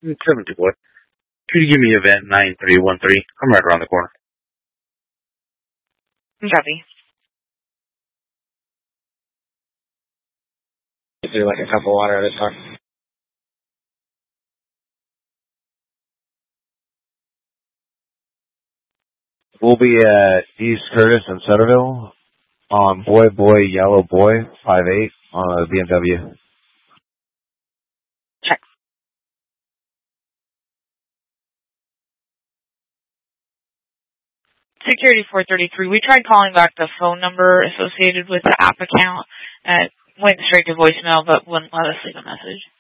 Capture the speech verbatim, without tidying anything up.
seventy, boy. Could you give me event nine three one three? I'm right around the corner. Copy. Do like a cup of water at a time. We'll be at East Curtis and Centerville on Boy Boy Yellow Boy five eight on a B M W. Check. Security four thirty-three, we tried calling back the phone number associated with the app account and went straight to voicemail but wouldn't let us leave a message.